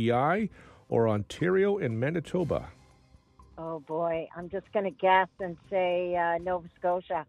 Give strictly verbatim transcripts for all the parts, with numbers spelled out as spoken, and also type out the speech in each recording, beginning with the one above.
P I, or Ontario and Manitoba? Oh, boy. I'm just going to guess and say uh, Nova Scotia.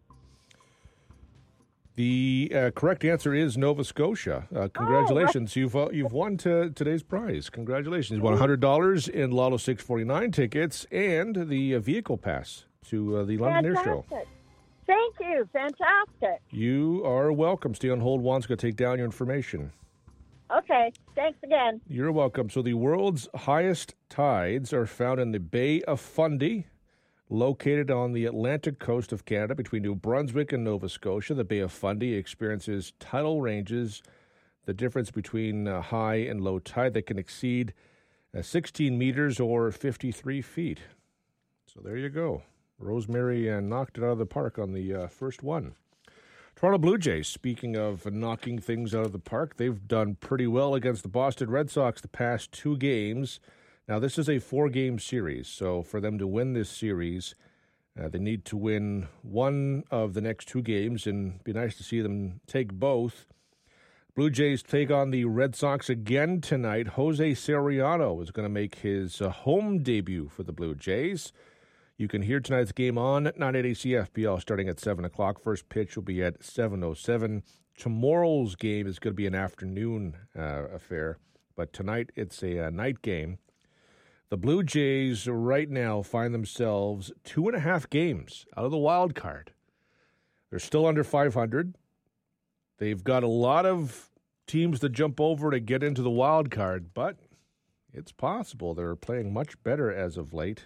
The uh, correct answer is Nova Scotia. Uh, congratulations. Oh, right. You've uh, you've won to today's prize. Congratulations. You won one hundred dollars in Lotto six forty-nine tickets and the uh, vehicle pass to uh, the London Air Show. Thank you. Fantastic. You are welcome. Stay on hold. Juan's going to take down your information. Okay. Thanks again. You're welcome. So the world's highest tides are found in the Bay of Fundy, located on the Atlantic coast of Canada between New Brunswick and Nova Scotia. The Bay of Fundy experiences tidal ranges, the difference between uh, high and low tide that can exceed uh, sixteen meters or fifty-three feet. So there you go. Rosemary uh, knocked it out of the park on the uh, first one. Toronto Blue Jays, speaking of knocking things out of the park, they've done pretty well against the Boston Red Sox the past two games. Now, this is a four-game series, so for them to win this series, uh, they need to win one of the next two games, and it'd be nice to see them take both. Blue Jays take on the Red Sox again tonight. Jose Soriano is going to make his uh, home debut for the Blue Jays. You can hear tonight's game on nine eighty C F P L starting at seven o'clock. First pitch will be at seven oh seven. Tomorrow's game is going to be an afternoon uh, affair, but tonight it's a, a night game. The Blue Jays right now find themselves two and a half games out of the wild card. They're still under five hundred. They've got a lot of teams to jump over to get into the wild card, but it's possible. They're playing much better as of late,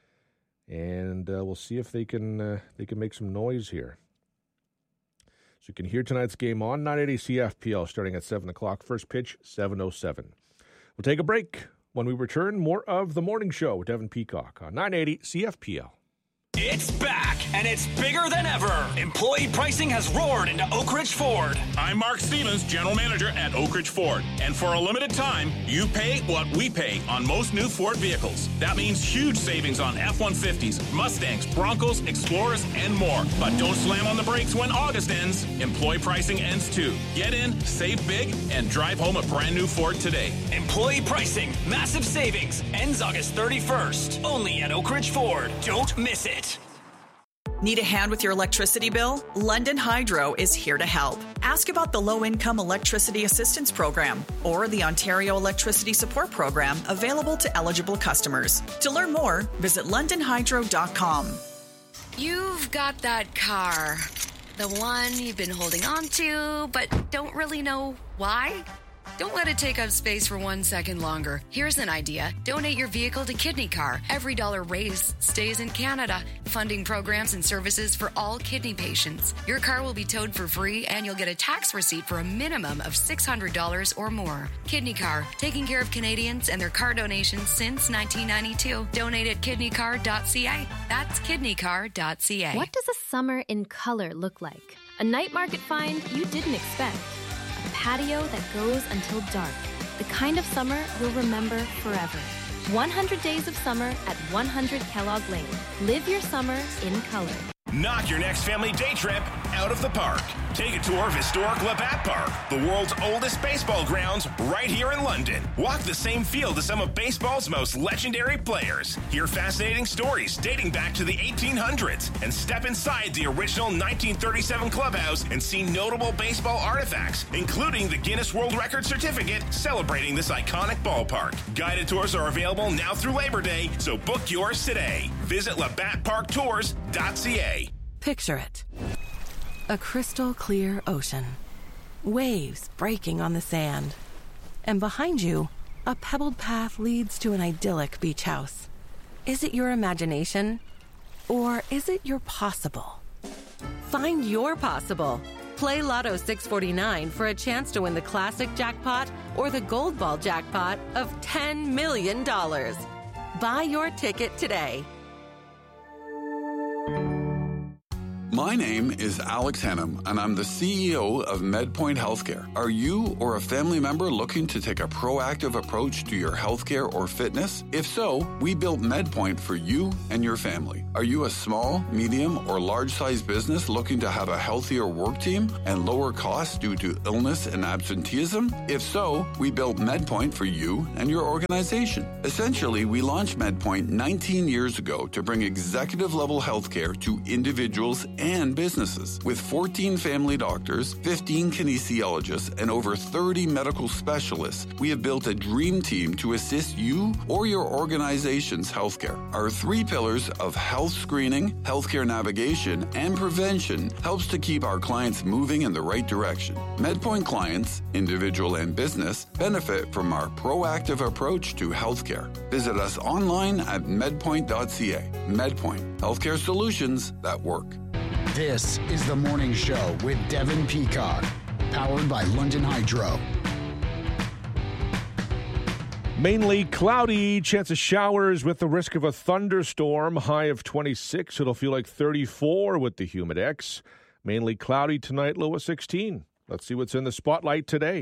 and uh, we'll see if they can uh, they can make some noise here. So you can hear tonight's game on nine eighty C F P L starting at seven o'clock. First pitch, seven oh seven. We'll take a break. When we return, more of The Morning Show with Devin Peacock on nine eighty C F P L. It's back, and it's bigger than ever. Employee pricing has roared into Oak Ridge Ford. I'm Mark Stevens, General Manager at Oak Ridge Ford. And for a limited time, you pay what we pay on most new Ford vehicles. That means huge savings on F one fifties, Mustangs, Broncos, Explorers, and more. But don't slam on the brakes when August ends. Employee pricing ends too. Get in, save big, and drive home a brand new Ford today. Employee pricing, massive savings, ends August thirty-first. Only at Oak Ridge Ford. Don't miss it. Need a hand with your electricity bill? London Hydro is here to help. Ask about the Low-Income Electricity Assistance Program or the Ontario Electricity Support Program available to eligible customers. To learn more, visit london hydro dot com. You've got that car, the one you've been holding on to, but don't really know why? Don't let it take up space for one second longer. Here's an idea. Donate your vehicle to Kidney Car. Every dollar raised stays in Canada, funding programs and services for all kidney patients. Your car will be towed for free, and you'll get a tax receipt for a minimum of six hundred dollars or more. Kidney Car, taking care of Canadians and their car donations since nineteen ninety-two. Donate at kidney car dot c a. That's kidney car dot c a. What does a summer in color look like? A night market find you didn't expect. A patio that goes until dark. The kind of summer you'll remember forever. one hundred days of summer at one hundred Kellogg Lane. Live your summer in color. Knock your next family day trip out of the park. Take a tour of historic Labatt Park, the world's oldest baseball grounds, right here in London. Walk the same field as some of baseball's most legendary players. Hear fascinating stories dating back to the eighteen hundreds and step inside the original nineteen thirty-seven clubhouse and see notable baseball artifacts, including the Guinness World Record certificate celebrating this iconic ballpark. Guided tours are available now through Labor Day, so book yours today. Visit labatt park tours dot c a. Picture it. A crystal clear ocean. Waves breaking on the sand. And behind you, a pebbled path leads to an idyllic beach house. Is it your imagination? Or is it your possible? Find your possible. Play Lotto six forty-nine for a chance to win the classic jackpot or the gold ball jackpot of ten million dollars. Buy your ticket today. My name is Alex Hennum, and I'm the C E O of MedPoint Healthcare. Are you or a family member looking to take a proactive approach to your healthcare or fitness? If so, we built MedPoint for you and your family. Are you a small, medium, or large-sized business looking to have a healthier work team and lower costs due to illness and absenteeism? If so, we built MedPoint for you and your organization. Essentially, we launched MedPoint nineteen years ago to bring executive-level healthcare to individuals and businesses. With fourteen family doctors, fifteen kinesiologists, and over thirty medical specialists, we have built a dream team to assist you or your organization's healthcare. Our three pillars of health screening, healthcare navigation, and prevention helps to keep our clients moving in the right direction. MedPoint clients, individual and business, benefit from our proactive approach to healthcare. Visit us online at medpoint dot c a. MedPoint, healthcare solutions that work. This is The Morning Show with Devin Peacock, powered by London Hydro. Mainly cloudy, chance of showers with the risk of a thunderstorm, high of twenty-six. It'll feel like thirty-four with the Humidex. Mainly cloudy tonight, low of sixteen. Let's see what's in the spotlight today.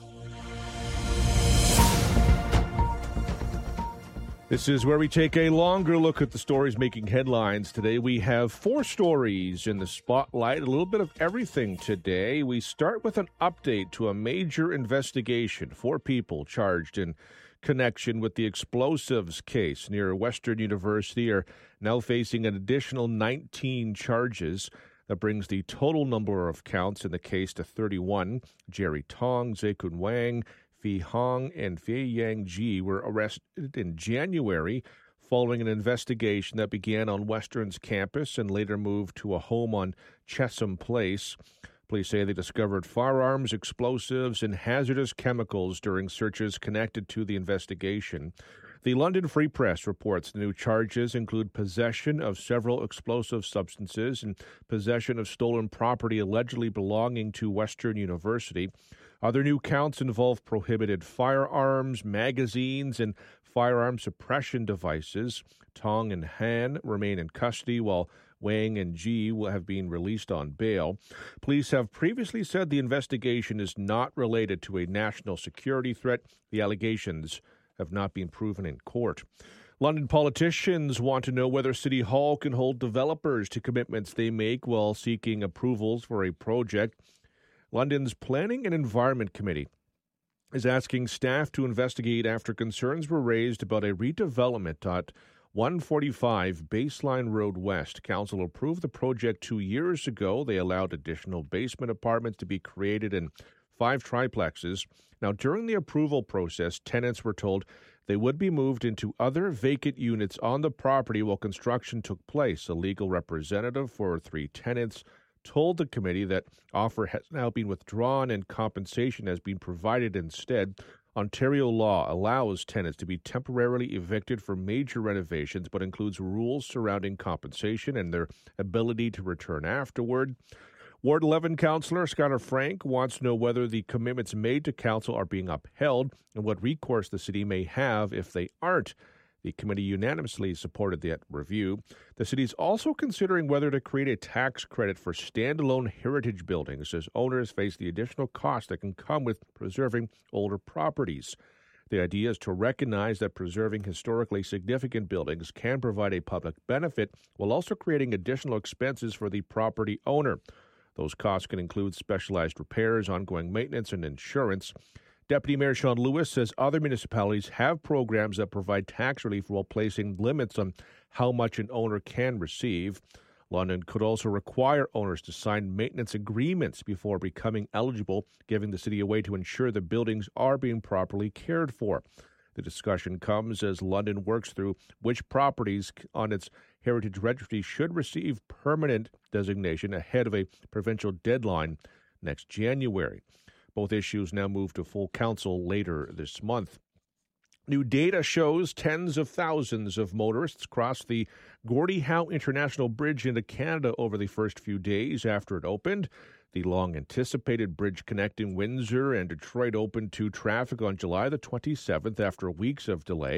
This is where we take a longer look at the stories making headlines today. We have four stories in the spotlight, a little bit of everything today. We start with an update to a major investigation. Four people charged in connection with the explosives case near Western University are now facing an additional nineteen charges. That brings the total number of counts in the case to thirty-one. Jerry Tong, Zekun Wang, Fei Hong, and Fei Yang Ji were arrested in January following an investigation that began on Western's campus and later moved to a home on Chesham Place. Police say they discovered firearms, explosives, and hazardous chemicals during searches connected to the investigation. The London Free Press reports the new charges include possession of several explosive substances and possession of stolen property allegedly belonging to Western University. Other new counts involve prohibited firearms, magazines, and firearm suppression devices. Tong and Han remain in custody, while Wang and Ji will have been released on bail. Police have previously said the investigation is not related to a national security threat. The allegations have not been proven in court. London politicians want to know whether City Hall can hold developers to commitments they make while seeking approvals for a project. London's Planning and Environment Committee is asking staff to investigate after concerns were raised about a redevelopment at one forty-five Baseline Road West. Council approved the project two years ago. They allowed additional basement apartments to be created in five triplexes. Now, during the approval process, tenants were told they would be moved into other vacant units on the property while construction took place. A legal representative for three tenants told the committee that offer has now been withdrawn and compensation has been provided instead. Ontario law allows tenants to be temporarily evicted for major renovations, but includes rules surrounding compensation and their ability to return afterward. Ward eleven councillor Skylar Frank wants to know whether the commitments made to council are being upheld and what recourse the city may have if they aren't. The committee unanimously supported that review. The city is also considering whether to create a tax credit for standalone heritage buildings as owners face the additional cost that can come with preserving older properties. The idea is to recognize that preserving historically significant buildings can provide a public benefit while also creating additional expenses for the property owner. Those costs can include specialized repairs, ongoing maintenance, and insurance. Deputy Mayor Sean Lewis says other municipalities have programs that provide tax relief while placing limits on how much an owner can receive. London could also require owners to sign maintenance agreements before becoming eligible, giving the city a way to ensure the buildings are being properly cared for. The discussion comes as London works through which properties on its heritage registry should receive permanent designation ahead of a provincial deadline next January. Both issues now move to full council later this month. New data shows tens of thousands of motorists crossed the Gordie Howe International Bridge into Canada over the first few days after it opened. The long-anticipated bridge connecting Windsor and Detroit opened to traffic on July the twenty-seventh after weeks of delay.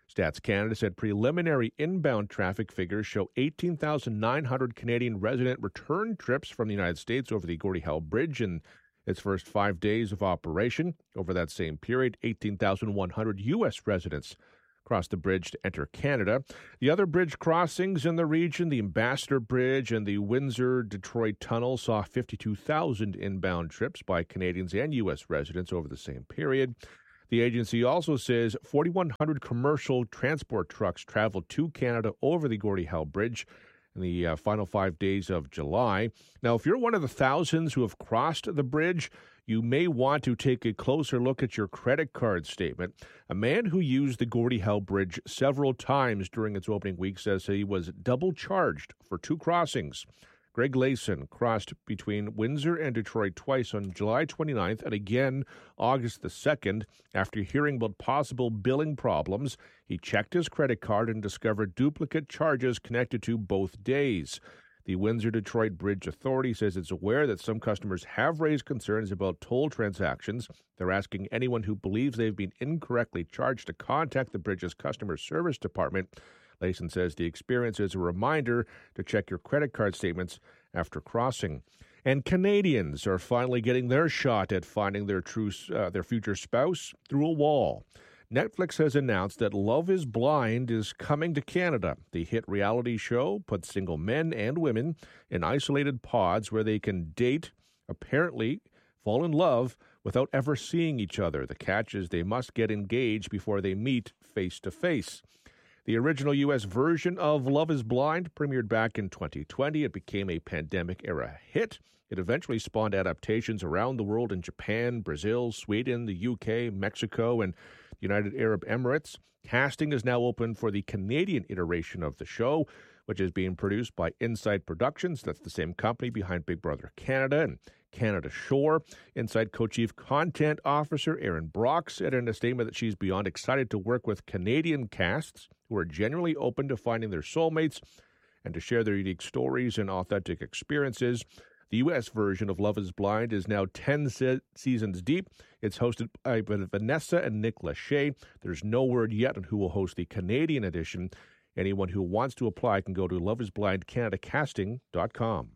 Stats Canada said preliminary inbound traffic figures show eighteen thousand nine hundred Canadian resident return trips from the United States over the Gordie Howe Bridge in its first five days of operation. Over that same period, eighteen thousand one hundred U S residents crossed the bridge to enter Canada. The other bridge crossings in the region, the Ambassador Bridge and the Windsor-Detroit Tunnel, saw fifty-two thousand inbound trips by Canadians and U S residents over the same period. The agency also says four thousand one hundred commercial transport trucks traveled to Canada over the Gordie Howe Bridge in the uh, final five days of July. Now, if you're one of the thousands who have crossed the bridge, you may want to take a closer look at your credit card statement. A man who used the Gordie Howe Bridge several times during its opening week says he was double charged for two crossings. Greg Layson crossed between Windsor and Detroit twice on July twenty-ninth and again August the second. After hearing about possible billing problems, he checked his credit card and discovered duplicate charges connected to both days. The Windsor-Detroit Bridge Authority says it's aware that some customers have raised concerns about toll transactions. They're asking anyone who believes they've been incorrectly charged to contact the bridge's customer service department. Layson says the experience is a reminder to check your credit card statements after crossing. And Canadians are finally getting their shot at finding their true, uh, their future spouse through a wall. Netflix has announced that Love is Blind is coming to Canada. The hit reality show puts single men and women in isolated pods where they can date, apparently fall in love, without ever seeing each other. The catch is they must get engaged before they meet face to face. The original U S version of Love is Blind premiered back in twenty twenty. It became a pandemic-era hit. It eventually spawned adaptations around the world in Japan, Brazil, Sweden, the U K, Mexico, and United Arab Emirates. Casting is now open for the Canadian iteration of the show, which is being produced by Inside Productions. That's the same company behind Big Brother Canada and Canada Shore. Inside Co-Chief Content Officer Erin Brock said in a statement that she's beyond excited to work with Canadian casts who are genuinely open to finding their soulmates and to share their unique stories and authentic experiences. The U S version of Love is Blind is now ten se- seasons deep. It's hosted by Vanessa and Nick Lachey. There's no word yet on who will host the Canadian edition. Anyone who wants to apply can go to love is blind canada casting dot com.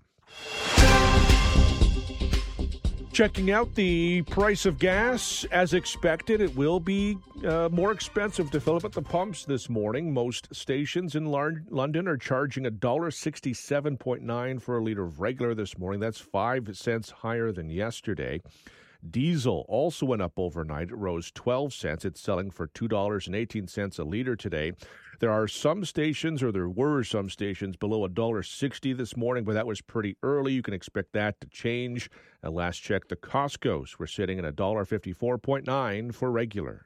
Checking out the price of gas. As expected, it will be uh, more expensive to fill up at the pumps this morning. Most stations in Lar- London are charging one dollar sixty-seven point nine for a litre of regular this morning. That's five cents higher than yesterday. Diesel also went up overnight. It rose twelve cents. It's selling for two dollars and eighteen cents a litre today. There are some stations, or there were some stations, below one dollar sixty this morning, but that was pretty early. You can expect that to change. At last check, the Costco's were sitting at one dollar fifty-four point nine for regular.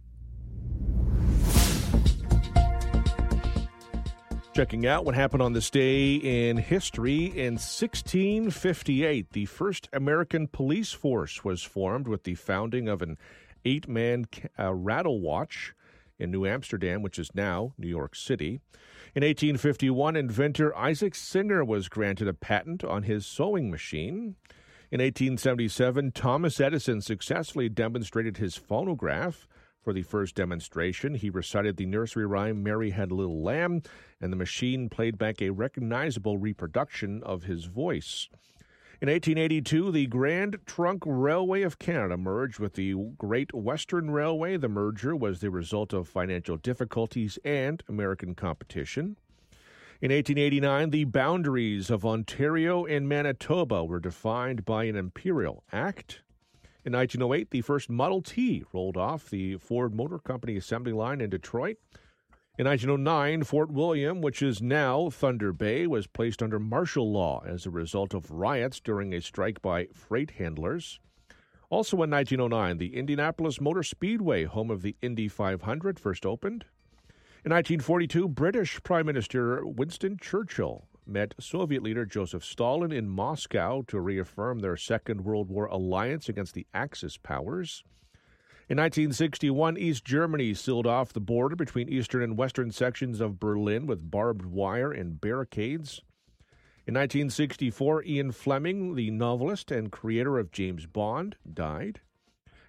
Checking out what happened on this day in history. In sixteen fifty-eight, the first American police force was formed with the founding of an eight-man uh, rattle watch in New Amsterdam, which is now New York City. In eighteen fifty-one, inventor Isaac Singer was granted a patent on his sewing machine. In eighteen seventy-seven, Thomas Edison successfully demonstrated his phonograph. For the first demonstration, he recited the nursery rhyme, Mary Had a Little Lamb, and the machine played back a recognizable reproduction of his voice. In eighteen eighty-two, the Grand Trunk Railway of Canada merged with the Great Western Railway. The merger was the result of financial difficulties and American competition. In eighteen eighty-nine, the boundaries of Ontario and Manitoba were defined by an imperial act. In nineteen oh eight, the first Model T rolled off the Ford Motor Company assembly line in Detroit. In nineteen oh nine, Fort William, which is now Thunder Bay, was placed under martial law as a result of riots during a strike by freight handlers. Also in nineteen oh nine, the Indianapolis Motor Speedway, home of the Indy five hundred, first opened. In nineteen forty-two, British Prime Minister Winston Churchill met Soviet leader Joseph Stalin in Moscow to reaffirm their Second World War alliance against the Axis powers. In nineteen sixty-one, East Germany sealed off the border between eastern and western sections of Berlin with barbed wire and barricades. In nineteen sixty-four, Ian Fleming, the novelist and creator of James Bond, died.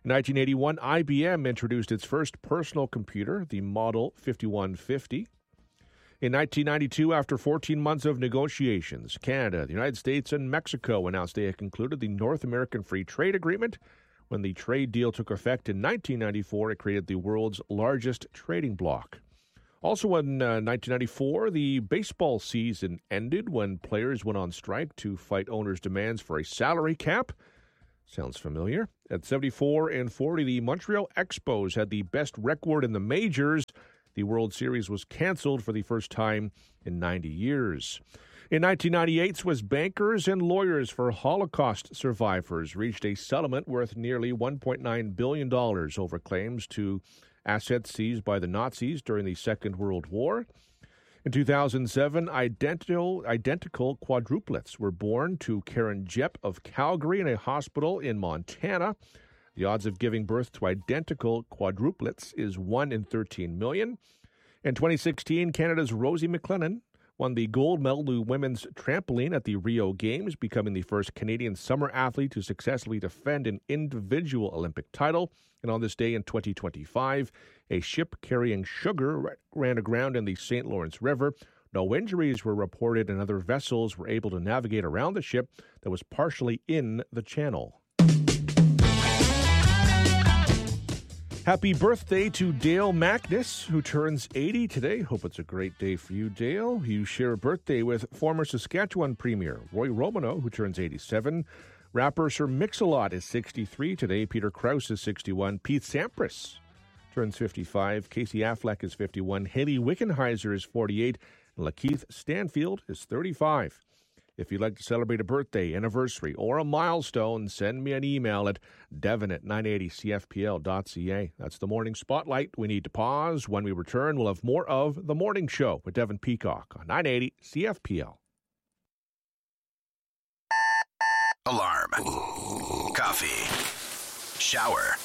In nineteen eighty-one, I B M introduced its first personal computer, the Model fifty-one fifty. In nineteen ninety-two, after fourteen months of negotiations, Canada, the United States, and Mexico announced they had concluded the North American Free Trade Agreement. When the trade deal took effect in nineteen ninety-four, it created the world's largest trading bloc. Also in uh, nineteen ninety-four, the baseball season ended when players went on strike to fight owners' demands for a salary cap. Sounds familiar. At seventy-four and forty, the Montreal Expos had the best record in the majors. The World Series was canceled for the first time in ninety years. In nineteen ninety-eight, Swiss bankers and lawyers for Holocaust survivors reached a settlement worth nearly one point nine billion dollars over claims to assets seized by the Nazis during the Second World War. In two thousand seven, identical, identical quadruplets were born to Karen Jepp of Calgary in a hospital in Montana. The odds of giving birth to identical quadruplets is one in thirteen million. In twenty sixteen, Canada's Rosie McLennan won the gold medal in women's trampoline at the Rio Games, becoming the first Canadian summer athlete to successfully defend an individual Olympic title. And on this day in twenty twenty-five, a ship carrying sugar ran aground in the Saint Lawrence River. No injuries were reported, and other vessels were able to navigate around the ship that was partially in the channel. Happy birthday to Dale Mackness, who turns eighty today. Hope it's a great day for you, Dale. You share a birthday with former Saskatchewan Premier Roy Romano, who turns eighty-seven. Rapper Sir Mix-a-Lot is sixty-three today. Peter Krause is sixty-one. Pete Sampras turns fifty-five. Casey Affleck is fifty-one. Haley Wickenheiser is forty-eight. And Lakeith Stanfield is thirty-five. If you'd like to celebrate a birthday, anniversary, or a milestone, send me an email at devon at nine eighty c f p l dot c a. That's the Morning Spotlight. We need to pause. When we return, we'll have more of The Morning Show with Devon Peacock on nine eighty C F P L. Alarm. Coffee. Shower.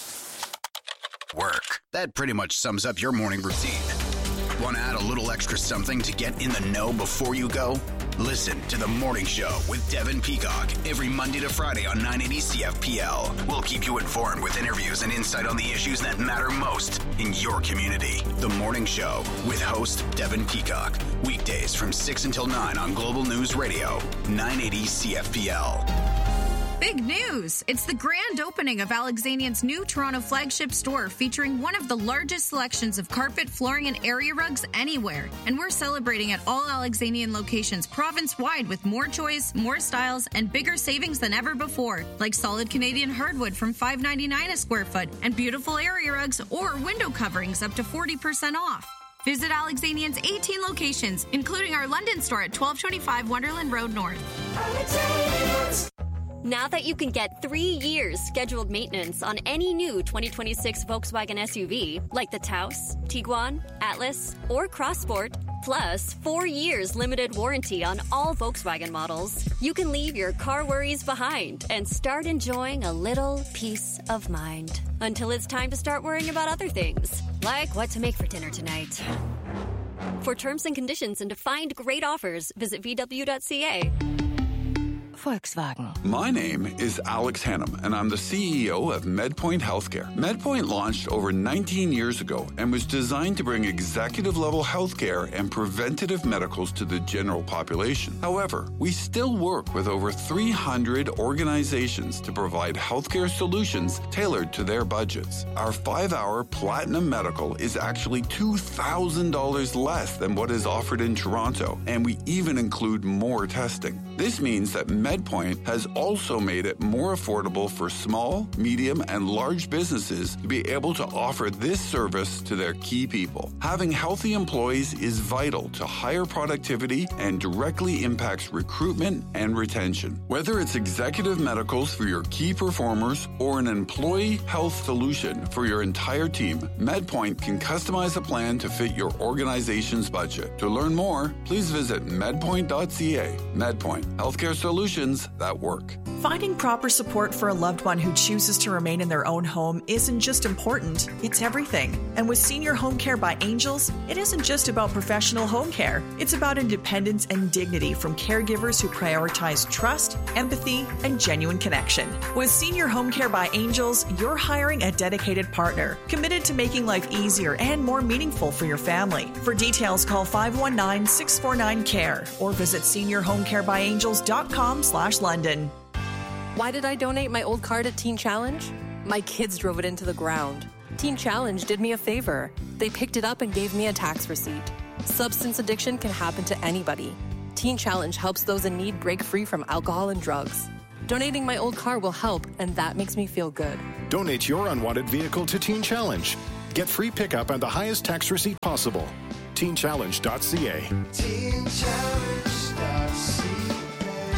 Work. That pretty much sums up your morning routine. Want to add a little extra something to get in the know before you go? Listen to The Morning Show with Devon Peacock every Monday to Friday on nine eighty C F P L. We'll keep you informed with interviews and insight on the issues that matter most in your community. The Morning Show with host Devon Peacock. Weekdays from six until nine on Global News Radio, nine eighty C F P L. Big news! It's the grand opening of Alexanian's new Toronto flagship store featuring one of the largest selections of carpet, flooring, and area rugs anywhere. And we're celebrating at all Alexanian locations province-wide with more choice, more styles, and bigger savings than ever before, like solid Canadian hardwood from five ninety-nine a square foot and beautiful area rugs or window coverings up to forty percent off. Visit Alexanian's eighteen locations, including our London store at twelve twenty-five Wonderland Road North. Alexanians. Now that you can get three years scheduled maintenance on any new twenty twenty-six Volkswagen S U V, like the Taos, Tiguan, Atlas, or Crossport, plus four years limited warranty on all Volkswagen models, you can leave your car worries behind and start enjoying a little peace of mind. Until it's time to start worrying about other things, like what to make for dinner tonight. For terms and conditions and to find great offers, visit v w dot c a. Volkswagen. My name is Alex Hannum, and I'm the C E O of MedPoint Healthcare. MedPoint launched over nineteen years ago and was designed to bring executive-level healthcare and preventative medicals to the general population. However, we still work with over three hundred organizations to provide healthcare solutions tailored to their budgets. Our five-hour Platinum Medical is actually two thousand dollars less than what is offered in Toronto, and we even include more testing. This means that MedPoint has also made it more affordable for small, medium, and large businesses to be able to offer this service to their key people. Having healthy employees is vital to higher productivity and directly impacts recruitment and retention. Whether it's executive medicals for your key performers or an employee health solution for your entire team, MedPoint can customize a plan to fit your organization's budget. To learn more, please visit medpoint dot c a. MedPoint, healthcare solutions solutions that work. Finding proper support for a loved one who chooses to remain in their own home isn't just important, it's everything. And with Senior Home Care by Angels, it isn't just about professional home care. It's about independence and dignity from caregivers who prioritize trust, empathy, and genuine connection. With Senior Home Care by Angels, you're hiring a dedicated partner, committed to making life easier and more meaningful for your family. For details, call five one nine, six four nine, C A R E or visit senior home care by angels dot com slash London. Why did I donate my old car to Teen Challenge? My kids drove it into the ground. Teen Challenge did me a favor. They picked it up and gave me a tax receipt. Substance addiction can happen to anybody. Teen Challenge helps those in need break free from alcohol and drugs. Donating my old car will help, and that makes me feel good. Donate your unwanted vehicle to Teen Challenge. Get free pickup and the highest tax receipt possible. teen challenge dot c a. teen challenge dot c a.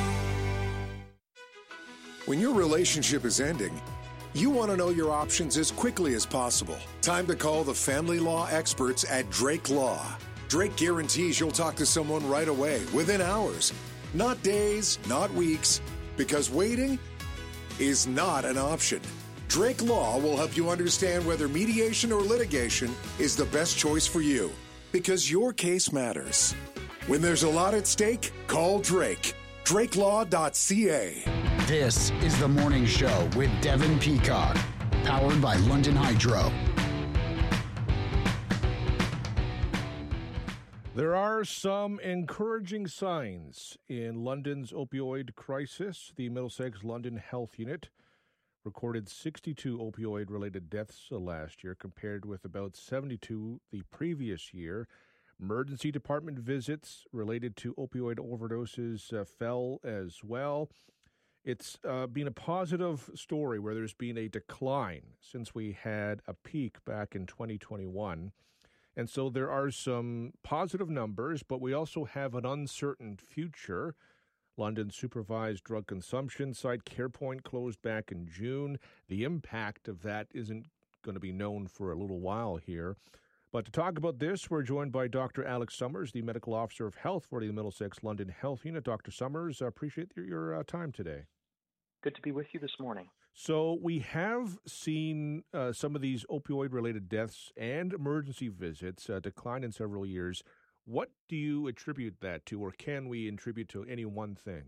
When your relationship is ending, you want to know your options as quickly as possible. Time to call the family law experts at Drake Law. Drake guarantees you'll talk to someone right away, within hours. Not days, not weeks, because waiting is not an option. Drake Law will help you understand whether mediation or litigation is the best choice for you, because your case matters. When there's a lot at stake, call Drake. drake law dot c a. This is The Morning Show with Devin Peacock, powered by London Hydro. There are some encouraging signs in London's opioid crisis. The Middlesex London Health Unit recorded sixty-two opioid-related deaths last year, compared with about seventy-two the previous year. Emergency department visits related to opioid overdoses uh, fell as well. It's uh, been a positive story where there's been a decline since we had a peak back in twenty twenty-one. And so there are some positive numbers, but we also have an uncertain future. London's supervised drug consumption site CarePoint closed back in June. The impact of that isn't going to be known for a little while here. But to talk about this, we're joined by Doctor Alex Summers, the Medical Officer of Health for the Middlesex London Health Unit. Doctor Summers, I appreciate your, your uh, time today. Good to be with you this morning. So we have seen uh, some of these opioid-related deaths and emergency visits uh, decline in several years. What do you attribute that to, or can we attribute to any one thing?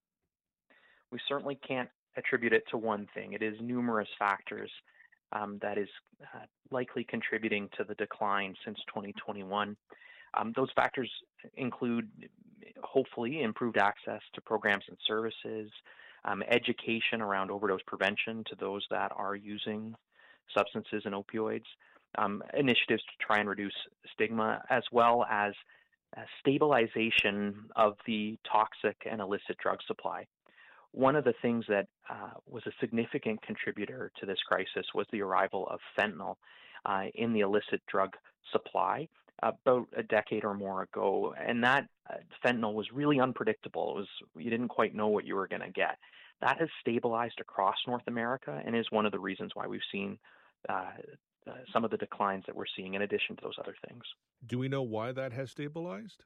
We certainly can't attribute it to one thing. It is numerous factors um, that is uh, likely contributing to the decline since twenty twenty-one. Um, those factors include, hopefully, improved access to programs and services, um, education around overdose prevention to those that are using substances and opioids, um, initiatives to try and reduce stigma, as well as uh, stabilization of the toxic and illicit drug supply. One of the things that uh, was a significant contributor to this crisis was the arrival of fentanyl uh, in the illicit drug supply about a decade or more ago. And that uh, fentanyl was really unpredictable. It was, you didn't quite know what you were going to get. That has stabilized across North America and is one of the reasons why we've seen uh, uh, some of the declines that we're seeing in addition to those other things. Do we know why that has stabilized?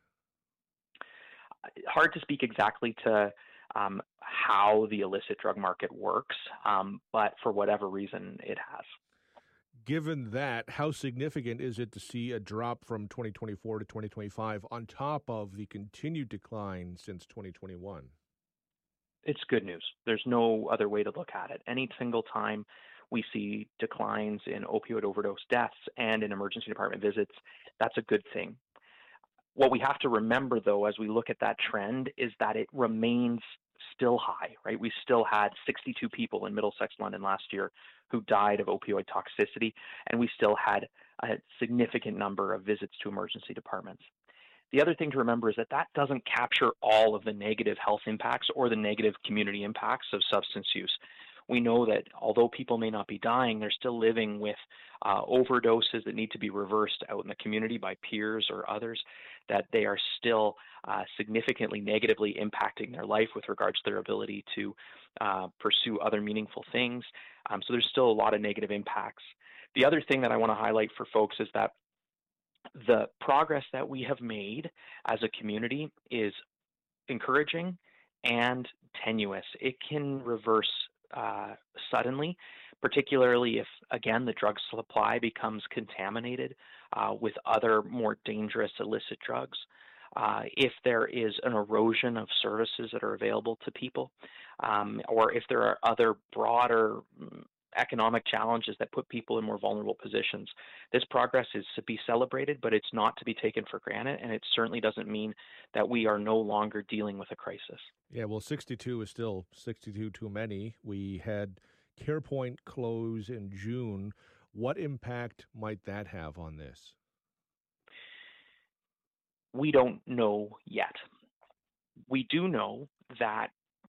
Hard to speak exactly to um, how the illicit drug market works, um, but for whatever reason, it has. Given that, how significant is it to see a drop from twenty twenty-four to twenty twenty-five on top of the continued decline since twenty twenty-one? It's good news. There's no other way to look at it. Any single time we see declines in opioid overdose deaths and in emergency department visits, that's a good thing. What we have to remember, though, as we look at that trend, is that it remains still high, right? We still had sixty-two people in Middlesex, London last year who died of opioid toxicity, and we still had a significant number of visits to emergency departments. The other thing to remember is that that doesn't capture all of the negative health impacts or the negative community impacts of substance use. We know that although people may not be dying, they're still living with uh, overdoses that need to be reversed out in the community by peers or others, that they are still uh, significantly negatively impacting their life with regards to their ability to uh, pursue other meaningful things. Um, so there's still a lot of negative impacts. The other thing that I want to highlight for folks is that the progress that we have made as a community is encouraging and tenuous. It can reverse uh, suddenly, particularly if, again, the drug supply becomes contaminated uh, with other more dangerous illicit drugs. Uh, if there is an erosion of services that are available to people, um, or if there are other broader economic challenges that put people in more vulnerable positions. This progress is to be celebrated, but it's not to be taken for granted, and it certainly doesn't mean that we are no longer dealing with a crisis. Yeah, well, sixty-two is still sixty-two too many. We had CarePoint close in June. What impact might that have on this? We don't know yet. We do know that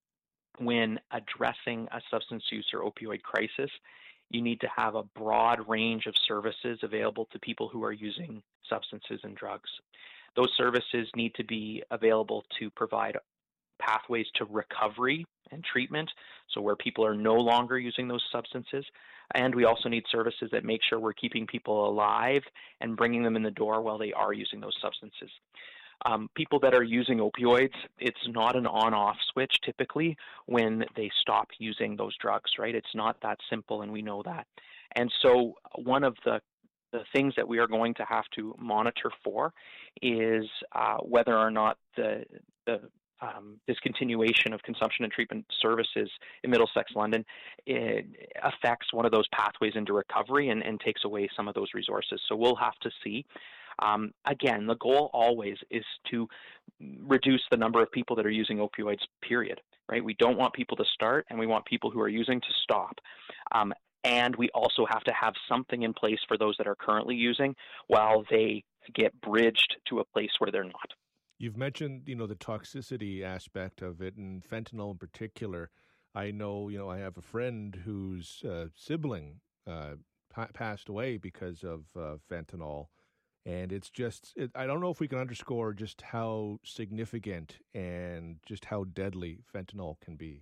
when addressing a substance use or opioid crisis, you need to have a broad range of services available to people who are using substances and drugs. Those services need to be available to provide pathways to recovery and treatment, so where people are no longer using those substances. And we also need services that make sure we're keeping people alive and bringing them in the door while they are using those substances. Um, people that are using opioids, it's not an on-off switch typically when they stop using those drugs, right? It's not that simple, and we know that. And so one of the, the things that we are going to have to monitor for is uh, whether or not the, the um, discontinuation of consumption and treatment services in Middlesex, London, it affects one of those pathways into recovery and, and takes away some of those resources. So we'll have to see. Um, again, the goal always is to reduce the number of people that are using opioids, period, right? We don't want people to start, and we want people who are using to stop. Um, and we also have to have something in place for those that are currently using while they get bridged to a place where they're not. You've mentioned, you know, the toxicity aspect of it, and fentanyl in particular. I know, you know, I have a friend whose uh, sibling uh, pa- passed away because of uh, fentanyl. And it's just, it, I don't know if we can underscore just how significant and just how deadly fentanyl can be.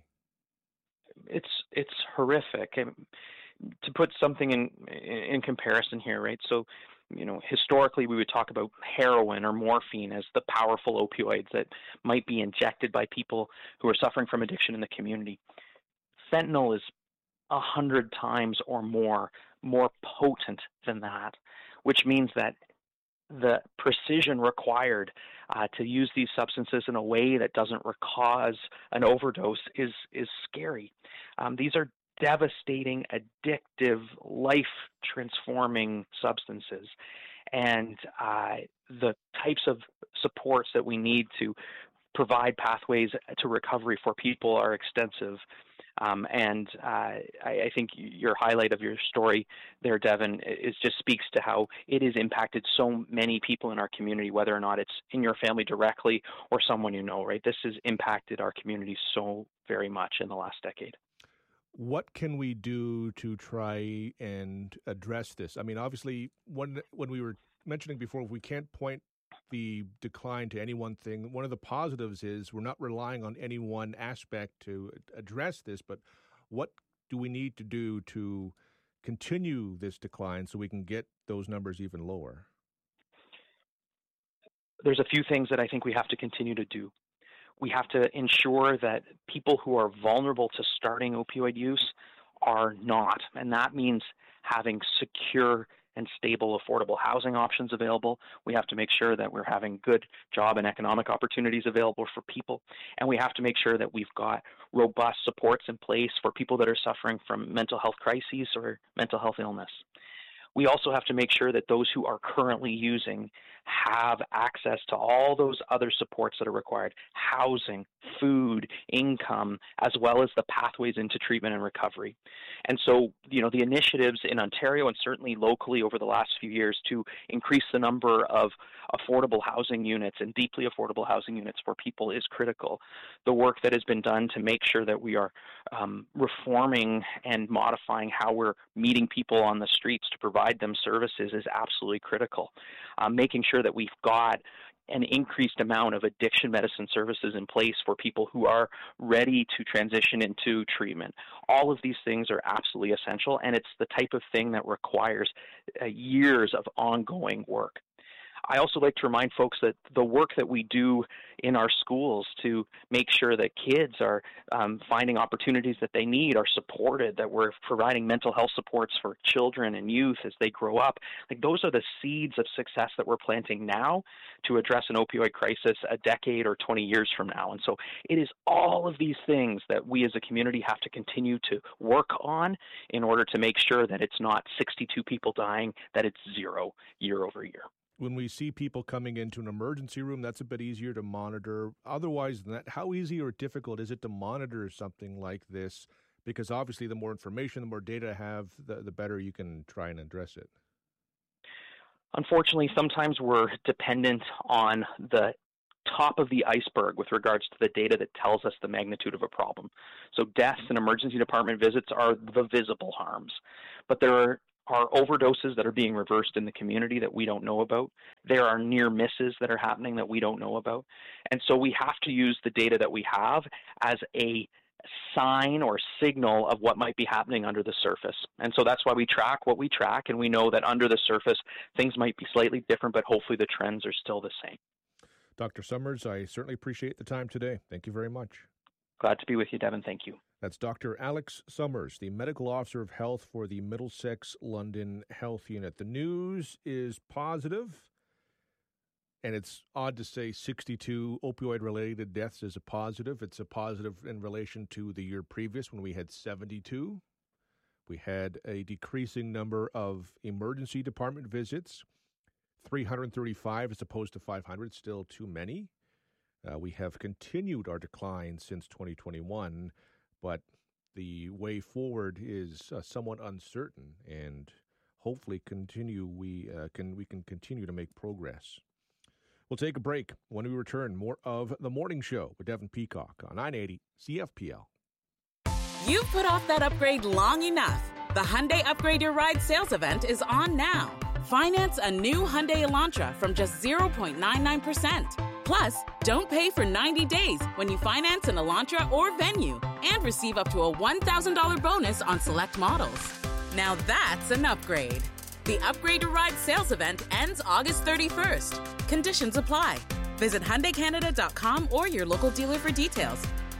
It's it's horrific. And to put something in in comparison here, right? So, you know, historically we would talk about heroin or morphine as the powerful opioids that might be injected by people who are suffering from addiction in the community. Fentanyl is a hundred times or more more potent than that, which means that the precision required uh, to use these substances in a way that doesn't cause an overdose is is scary. Um, these are devastating, addictive, life-transforming substances, and uh, the types of supports that we need to provide pathways to recovery for people are extensive. Um, and uh, I, I think your highlight of your story there, Devin, is just speaks to how it has impacted so many people in our community, whether or not it's in your family directly or someone you know, right? This has impacted our community so very much in the last decade. What can we do to try and address this? I mean, obviously, when, when we were mentioning before, we can't point the decline to any one thing. One of the positives is we're not relying on any one aspect to address this, but what do we need to do to continue this decline so we can get those numbers even lower? There's a few things that I think we have to continue to do. We have to ensure that people who are vulnerable to starting opioid use are not, and that means having secure and stable, affordable housing options available. We have to make sure that we're having good job and economic opportunities available for people. And we have to make sure that we've got robust supports in place for people that are suffering from mental health crises or mental health illness. We also have to make sure that those who are currently using have access to all those other supports that are required: housing, food, income, as well as the pathways into treatment and recovery. And so, you know, the initiatives in Ontario and certainly locally over the last few years to increase the number of affordable housing units and deeply affordable housing units for people is critical. The work that has been done to make sure that we are um, reforming and modifying how we're meeting people on the streets to provide them services is absolutely critical. Um, making sure that we've got an increased amount of addiction medicine services in place for people who are ready to transition into treatment. All of these things are absolutely essential, and it's the type of thing that requires uh, years of ongoing work. I also like to remind folks that the work that we do in our schools to make sure that kids are um, finding opportunities that they need, are supported, that we're providing mental health supports for children and youth as they grow up. Like, those are the seeds of success that we're planting now to address an opioid crisis a decade or twenty years from now. And so it is all of these things that we as a community have to continue to work on in order to make sure that it's not sixty-two people dying, that it's zero year over year. When we see people coming into an emergency room, that's a bit easier to monitor. Otherwise than that, how easy or difficult is it to monitor something like this? Because obviously the more information, the more data I have, the, the better you can try and address it. Unfortunately, sometimes we're dependent on the top of the iceberg with regards to the data that tells us the magnitude of a problem. So deaths and emergency department visits are the visible harms, but there are are overdoses that are being reversed in the community that we don't know about. There are near misses that are happening that we don't know about. And so we have to use the data that we have as a sign or signal of what might be happening under the surface. And so that's why we track what we track, and we know that under the surface, things might be slightly different, but hopefully the trends are still the same. Doctor Summers, I certainly appreciate the time today. Thank you very much. Glad to be with you, Devin. Thank you. That's Doctor Alex Summers, the Medical Officer of Health for the Middlesex London Health Unit. The news is positive, and it's odd to say sixty-two opioid-related deaths is a positive. It's a positive in relation to the year previous when we had seventy-two. We had a decreasing number of emergency department visits, three hundred thirty-five as opposed to five hundred, still too many. Uh, we have continued our decline since twenty twenty-one, but the way forward is uh, somewhat uncertain, and hopefully continue we uh, can we can continue to make progress. We'll take a break. When we return, more of The Morning Show with Devin Peacock on nine eighty C F P L. You've put off that upgrade long enough. The Hyundai Upgrade Your Ride sales event is on now. Finance a new Hyundai Elantra from just zero point nine nine percent. Plus, don't pay for ninety days when you finance an Elantra or Venue, and receive up to a one thousand dollars bonus on select models. Now that's an upgrade. The Upgrade Your Ride sales event ends August thirty-first. Conditions apply. Visit Hyundai Canada dot com or your local dealer for details.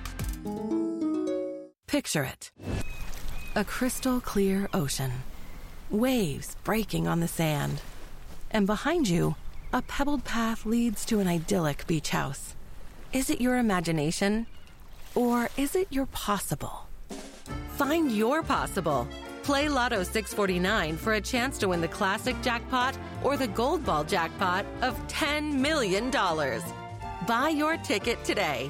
Picture it. A crystal clear ocean. Waves breaking on the sand. And behind you, a pebbled path leads to an idyllic beach house. Is it your imagination? Or is it your possible? Find your possible. Play Lotto six forty-nine for a chance to win the classic jackpot or the gold ball jackpot of ten million dollars. Buy your ticket today.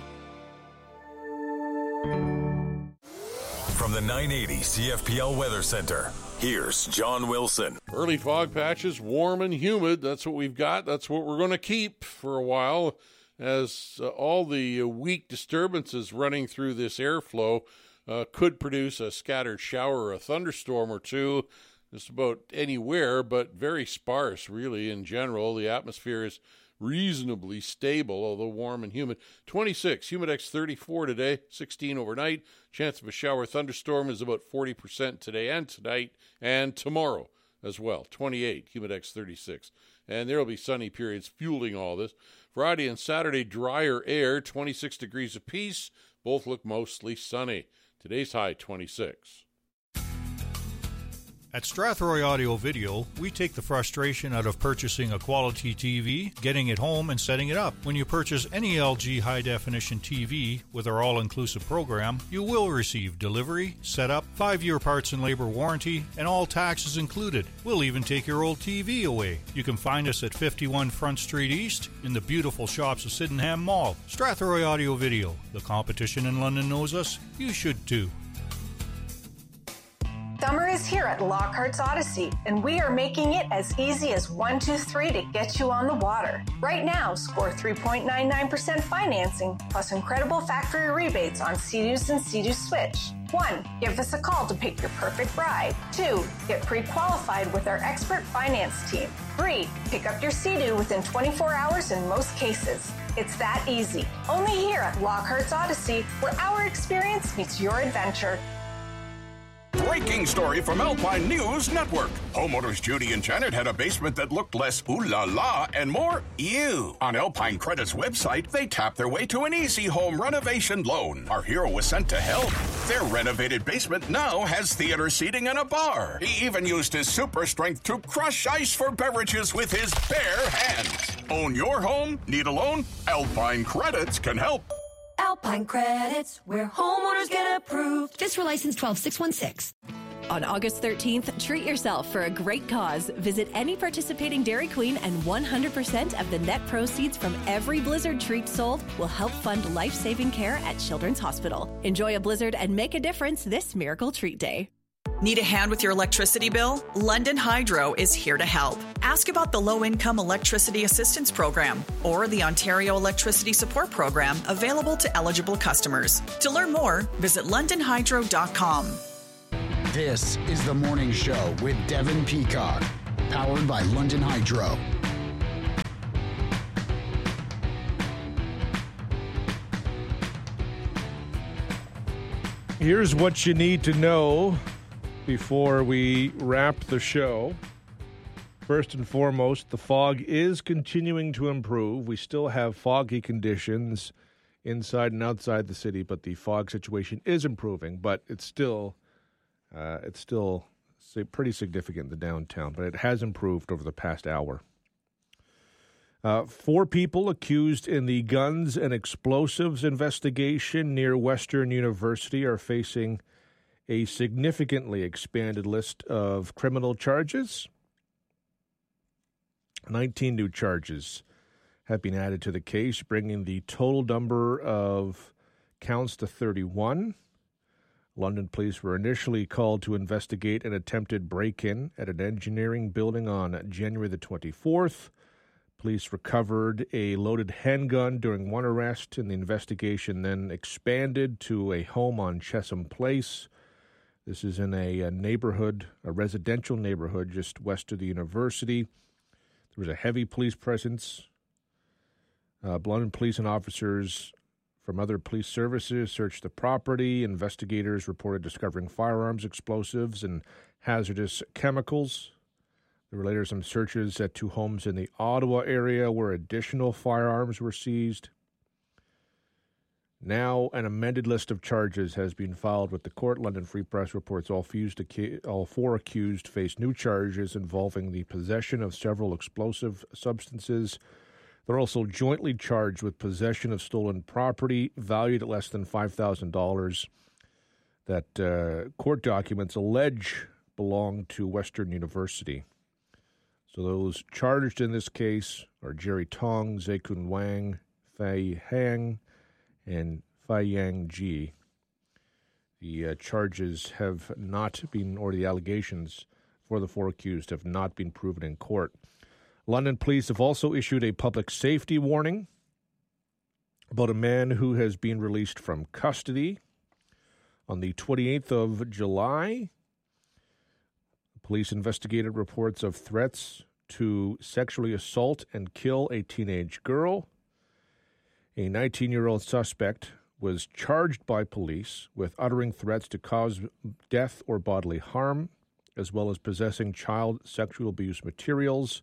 From the nine eighty C F P L Weather Center, here's John Wilson. Early fog patches, warm and humid. That's what we've got. That's what we're going to keep for a while, as uh, all the uh, weak disturbances running through this airflow uh, could produce a scattered shower or a thunderstorm or two just about anywhere, but very sparse, really, in general. The atmosphere is reasonably stable, although warm and humid. twenty-six, Humidex thirty-four today, sixteen overnight. Chance of a shower thunderstorm is about forty percent today and tonight and tomorrow as well. twenty-eight, Humidex thirty-six. And there will be sunny periods fueling all this. Friday and Saturday, drier air, twenty-six degrees apiece. Both look mostly sunny. Today's high, twenty-six. At Strathroy Audio Video, we take the frustration out of purchasing a quality T V, getting it home, and setting it up. When you purchase any L G high-definition T V with our all-inclusive program, you will receive delivery, setup, five-year parts and labor warranty, and all taxes included. We'll even take your old T V away. You can find us at fifty-one Front Street East in the beautiful shops of Sydenham Mall. Strathroy Audio Video. The competition in London knows us. You should too. Summer is here at Lockhart's Odyssey, and we are making it as easy as one two three to get you on the water. Right now, score three point nine nine percent financing, plus incredible factory rebates on Sea-Doos and Sea-Doo Switch. One, give us a call to pick your perfect ride. Two, get pre-qualified with our expert finance team. Three, pick up your Sea-Doo within twenty-four hours in most cases. It's that easy. Only here at Lockhart's Odyssey, where our experience meets your adventure. breaking story from Alpine News Network. Homeowners Judy and Janet had a basement that looked less ooh la la and more ew. On Alpine Credit's website, they tapped their way to an easy home renovation loan. Our hero was sent to help. Their renovated basement now has theater seating and a bar. He even used his super strength to crush ice for beverages with his bare hands. Own your home? Need a loan? Alpine Credits can help. Alpine Credits, where homeowners get approved. Fisker license twelve six one six. On August thirteenth, treat yourself for a great cause. Visit any participating Dairy Queen and one hundred percent of the net proceeds from every Blizzard treat sold will help fund life-saving care at Children's Hospital. Enjoy a Blizzard and make a difference this Miracle Treat Day. Need a hand with your electricity bill? London Hydro is here to help. Ask about the Low-Income Electricity Assistance Program or the Ontario Electricity Support Program available to eligible customers. To learn more, visit london hydro dot com. This is The Morning Show with Devin Peacock, powered by London Hydro. Here's what you need to know before we wrap the show. First and foremost, the fog is continuing to improve. We still have foggy conditions inside and outside the city, but the fog situation is improving. But it's still, uh, it's still pretty significant in the downtown. But it has improved over the past hour. Uh, four people accused in the guns and explosives investigation near Western University are facing a significantly expanded list of criminal charges. nineteen new charges have been added to the case, bringing the total number of counts to thirty-one. London police were initially called to investigate an attempted break-in at an engineering building on January the twenty-fourth. Police recovered a loaded handgun during one arrest, and the investigation then expanded to a home on Chesham Place. This is in a, a neighborhood, a residential neighborhood just west of the university. There was a heavy police presence. Uh, London police and officers from other police services searched the property. Investigators reported discovering firearms, explosives, and hazardous chemicals. There were later some searches at two homes in the Ottawa area where additional firearms were seized. Now, an amended list of charges has been filed with the court. London Free Press reports all, fused, all four accused face new charges involving the possession of several explosive substances. They're also jointly charged with possession of stolen property valued at less than five thousand dollars that uh, court documents allege belong to Western University. So those charged in this case are Jerry Tong, Zekun Wang, Fei Hang, and Fei Yang Ji. The uh, charges have not been, or the allegations for the four accused have not been proven in court. London police have also issued a public safety warning about a man who has been released from custody. On the twenty-eighth of July, police investigated reports of threats to sexually assault and kill a teenage girl. A nineteen-year-old suspect was charged by police with uttering threats to cause death or bodily harm, as well as possessing child sexual abuse materials.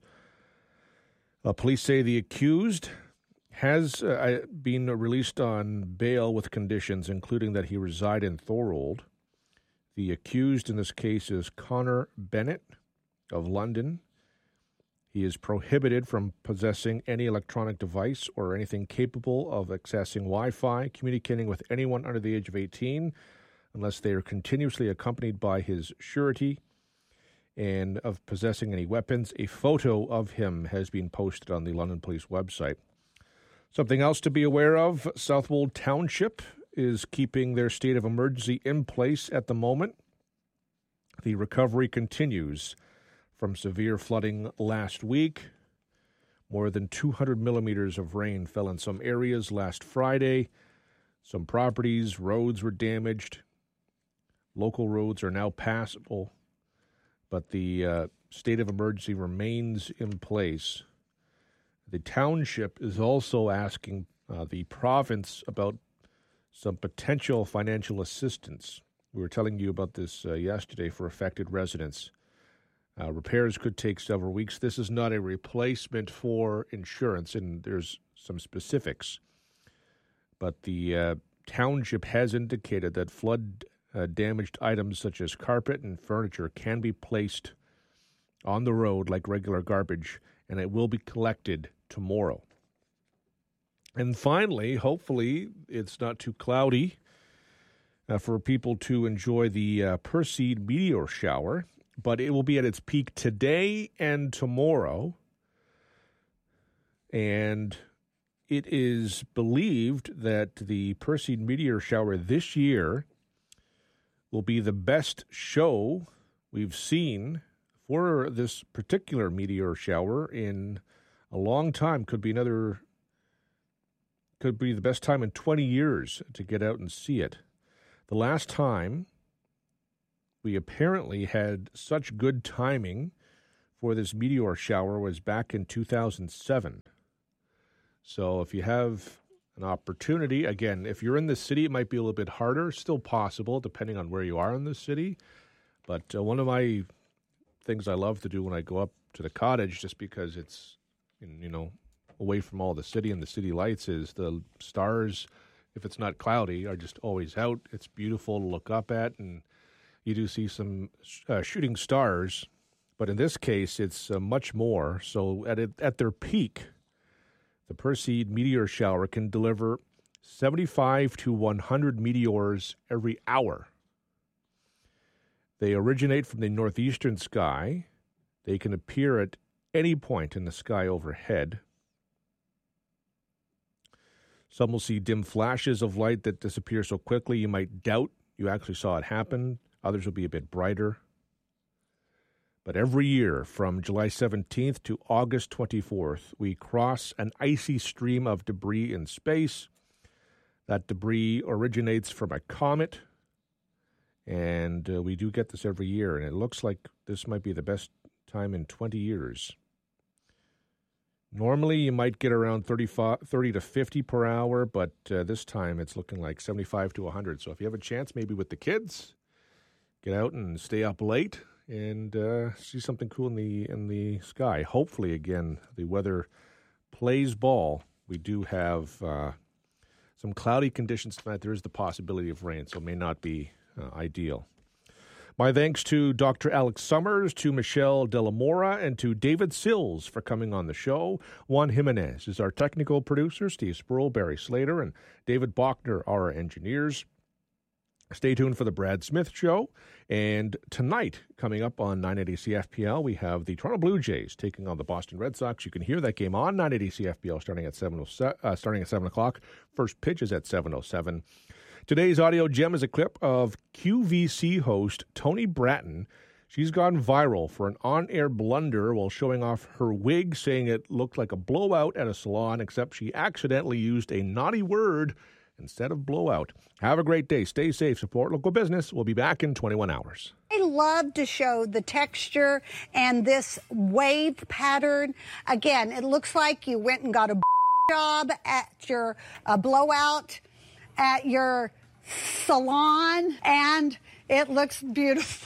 Uh, police say the accused has uh, been released on bail with conditions, including that he reside in Thorold. The accused in this case is Connor Bennett of London. He is prohibited from possessing any electronic device or anything capable of accessing Wi-Fi, communicating with anyone under the age of eighteen, unless they are continuously accompanied by his surety, and of possessing any weapons. A photo of him has been posted on the London Police website. Something else to be aware of, Southwold Township is keeping their state of emergency in place at the moment. The recovery continues from severe flooding last week. More than two hundred millimeters of rain fell in some areas last Friday. Some properties, roads were damaged. Local roads are now passable, but the uh, state of emergency remains in place. The township is also asking uh, the province about some potential financial assistance We were telling you about this uh, yesterday for affected residents. Uh, repairs could take several weeks. This is not a replacement for insurance, and there's some specifics. But the uh, township has indicated that flood-damaged uh, items such as carpet and furniture can be placed on the road like regular garbage, and it will be collected tomorrow. And finally, hopefully, it's not too cloudy uh, for people to enjoy the uh, Perseid meteor shower, but it will be at its peak today and tomorrow. And it is believed that the Perseid meteor shower this year will be the best show we've seen for this particular meteor shower in a long time. Could be another, could be the best time in twenty years to get out and see it. The last time we apparently had such good timing for this meteor shower was back in two thousand seven. So if you have an opportunity, again, if you're in the city, it might be a little bit harder. Still possible, depending on where you are in the city. But uh, one of my things I love to do when I go up to the cottage, just because it's, you know, away from all the city and the city lights, is the stars, if it's not cloudy, are just always out. It's beautiful to look up at, and you do see some uh, shooting stars. But in this case, it's uh, much more. So at it, at their peak, the Perseid meteor shower can deliver seventy-five to one hundred meteors every hour. They originate from the northeastern sky. They can appear at any point in the sky overhead. Some will see dim flashes of light that disappear so quickly you might doubt you actually saw it happen. Others will be a bit brighter. But every year, from July seventeenth to August twenty-fourth, we cross an icy stream of debris in space. That debris originates from a comet, and uh, we do get this every year, and it looks like this might be the best time in twenty years. Normally, you might get around thirty to fifty per hour, but uh, this time it's looking like seventy-five to one hundred. So if you have a chance, maybe with the kids, get out and stay up late and uh, see something cool in the in the sky. Hopefully, again, the weather plays ball. We do have uh, some cloudy conditions tonight. There is the possibility of rain, so it may not be uh, ideal. My thanks to Doctor Alex Summers, to Michelle De La Mora, and to David Sills for coming on the show. Juan Jimenez is our technical producer. Steve Spurl, Barry Slater, and David Bachner are our engineers. Stay tuned for the Brad Smith Show. And tonight, coming up on nine eighty C F P L, we have the Toronto Blue Jays taking on the Boston Red Sox. You can hear that game on nine eighty C F P L starting at seven uh, starting at seven o'clock. First pitch is at seven oh seven. Today's audio gem is a clip of Q V C host Tony Bratton. She's gone viral for an on-air blunder while showing off her wig, saying it looked like a blowout at a salon, except she accidentally used a naughty word instead of blowout. Have a great day. Stay safe. Support local business. We'll be back in twenty-one hours. I love to show the texture and this wave pattern. Again, it looks like you went and got a job at your uh, blowout at your salon, and it looks beautiful.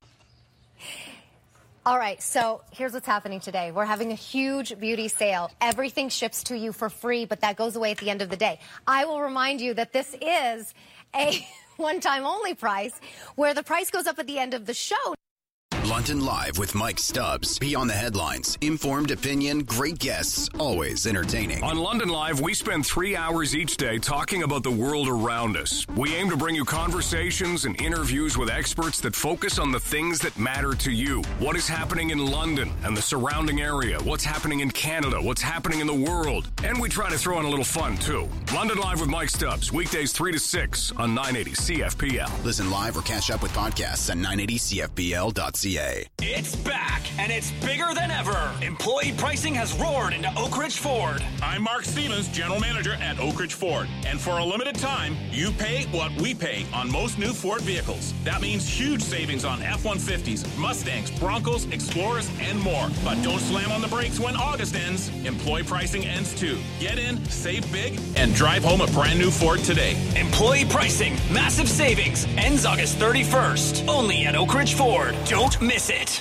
All right, so here's what's happening today. We're having a huge beauty sale. Everything ships to you for free, but that goes away at the end of the day. I will remind you that this is a one-time only price, where the price goes up at the end of the show. London Live with Mike Stubbs. Beyond the headlines. Informed opinion, great guests, always entertaining. On London Live, we spend three hours each day talking about the world around us. We aim to bring you conversations and interviews with experts that focus on the things that matter to you. What is happening in London and the surrounding area? What's happening in Canada? What's happening in the world? And we try to throw in a little fun, too. London Live with Mike Stubbs. Weekdays three to six on nine eighty C F P L. Listen live or catch up with podcasts at nine eighty C F P L dot C A. C A. It's back, and it's bigger than ever. Employee pricing has roared into Oak Ridge Ford. I'm Mark Stevens, General Manager at Oak Ridge Ford. And for a limited time, you pay what we pay on most new Ford vehicles. That means huge savings on F one fifties, Mustangs, Broncos, Explorers, and more. But don't slam on the brakes when August ends. Employee pricing ends too. Get in, save big, and drive home a brand new Ford today. Employee pricing, massive savings, ends August thirty-first. Only at Oak Ridge Ford. Don't miss it.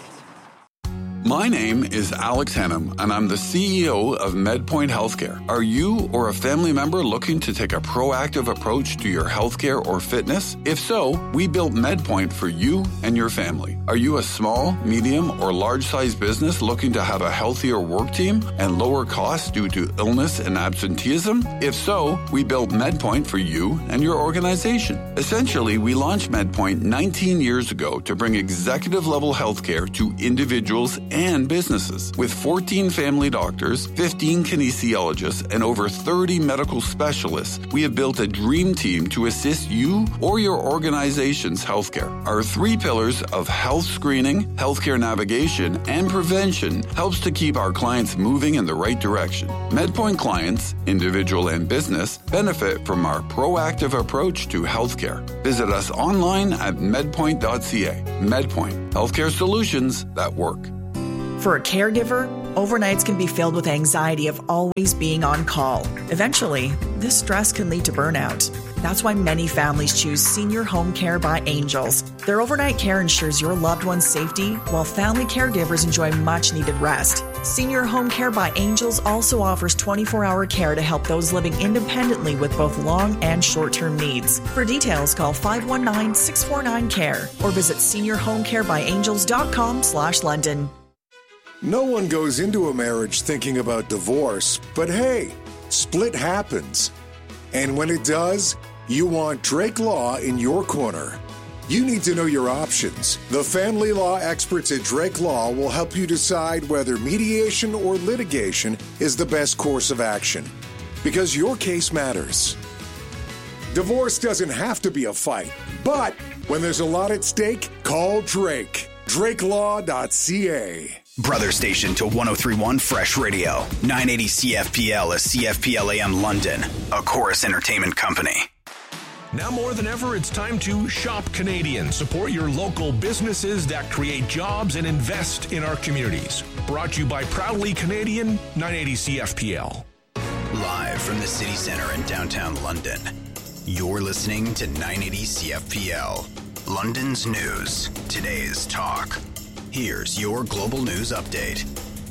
My name is Alex Hannum, and I'm the C E O of MedPoint Healthcare. Are you or a family member looking to take a proactive approach to your healthcare or fitness? If so, we built MedPoint for you and your family. Are you a small, medium, or large-sized business looking to have a healthier work team and lower costs due to illness and absenteeism? If so, we built MedPoint for you and your organization. Essentially, we launched MedPoint nineteen years ago to bring executive-level healthcare to individuals and businesses. With fourteen family doctors, fifteen kinesiologists, and over thirty medical specialists, we have built a dream team to assist you or your organization's healthcare. Our three pillars of health screening, healthcare navigation, and prevention helps to keep our clients moving in the right direction. MedPoint clients, individual and business, benefit from our proactive approach to healthcare. Visit us online at medpoint dot c a. MedPoint, healthcare solutions that work. For a caregiver, overnights can be filled with anxiety of always being on call. Eventually, this stress can lead to burnout. That's why many families choose Senior Home Care by Angels. Their overnight care ensures your loved one's safety, while family caregivers enjoy much-needed rest. Senior Home Care by Angels also offers twenty-four hour care to help those living independently with both long and short-term needs. For details, call five one nine, six four nine, C A R E or visit senior home care by angels dot com slash London. No one goes into a marriage thinking about divorce, but hey, split happens. And when it does, you want Drake Law in your corner. You need to know your options. The family law experts at Drake Law will help you decide whether mediation or litigation is the best course of action, because your case matters. Divorce doesn't have to be a fight, but when there's a lot at stake, call Drake. drake law dot c a. Brother station to one oh three point one Fresh Radio. nine eighty C F P L is C F P L A M London, a Chorus Entertainment company. Now more than ever, it's time to shop Canadian. Support your local businesses that create jobs and invest in our communities. Brought to you by Proudly Canadian, nine eighty C F P L. Live from the city center in downtown London, you're listening to nine eighty C F P L. London's news, today's talk. Here's your global news update.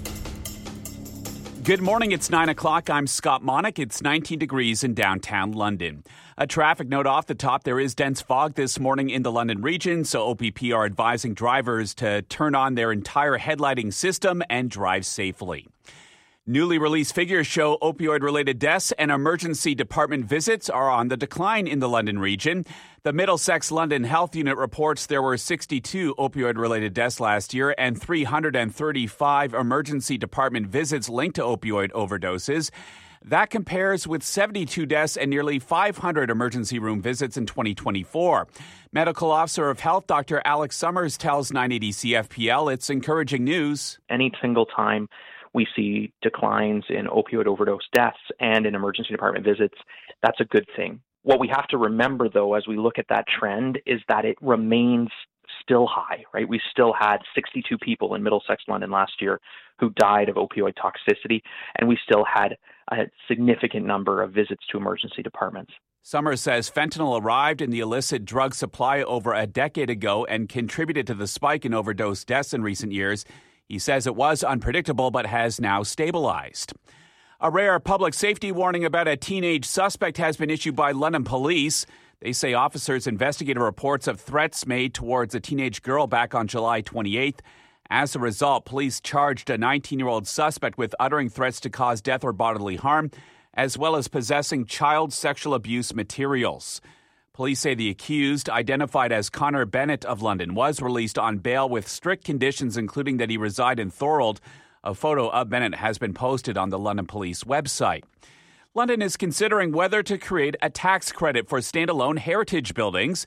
Good morning. It's nine o'clock. I'm Scott Monick. It's nineteen degrees in downtown London. A traffic note off the top. There is dense fog this morning in the London region, so O P P are advising drivers to turn on their entire headlighting system and drive safely. Newly released figures show opioid-related deaths and emergency department visits are on the decline in the London region. The Middlesex London Health Unit reports there were sixty-two opioid-related deaths last year and three hundred thirty-five emergency department visits linked to opioid overdoses. That compares with seventy-two deaths and nearly five hundred emergency room visits in twenty twenty-four. Medical Officer of Health, Doctor Alex Summers, tells nine eighty C F P L it's encouraging news. Any single time we see declines in opioid overdose deaths and in emergency department visits, that's a good thing. What we have to remember, though, as we look at that trend, is that it remains still high, right? We still had sixty-two people in Middlesex, London last year who died of opioid toxicity, and we still had a significant number of visits to emergency departments. Summers says fentanyl arrived in the illicit drug supply over a decade ago and contributed to the spike in overdose deaths in recent years. He says it was unpredictable but has now stabilized. A rare public safety warning about a teenage suspect has been issued by London police. They say officers investigated reports of threats made towards a teenage girl back on July twenty-eighth. As a result, police charged a nineteen-year-old suspect with uttering threats to cause death or bodily harm, as well as possessing child sexual abuse materials. Police say the accused, identified as Connor Bennett of London, was released on bail with strict conditions, including that he reside in Thorold. A photo of Bennett has been posted on the London Police website. London is considering whether to create a tax credit for standalone heritage buildings.